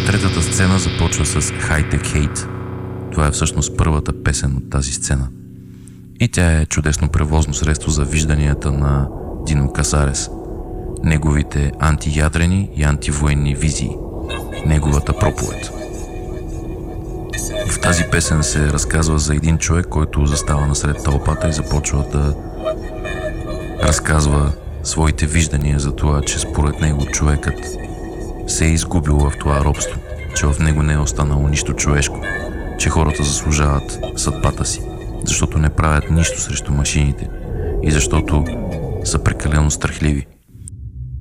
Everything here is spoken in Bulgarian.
Третата сцена започва с High Tech Hate. Това е всъщност първата песен от тази сцена. И тя е чудесно превозно средство за вижданията на Дино Касарес. Неговите антиядрени и антивоенни визии. Неговата проповед. В тази песен се разказва за един човек, който застава насред тълпата и започва да разказва своите виждания за това, че според него човекът се е изгубил в това робство, че в него не е останало нищо човешко, че хората заслужават съдбата си, защото не правят нищо срещу машините и защото са прекалено страхливи.